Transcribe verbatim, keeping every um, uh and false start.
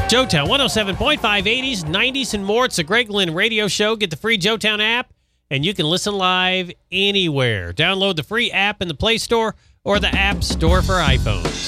Joetown one oh seven point five, eighties, nineties, and more. It's the Greg Lynn Radio Show. Get the free Joetown app, and you can listen live anywhere. Download the free app in the Play Store or the App Store for iPhones.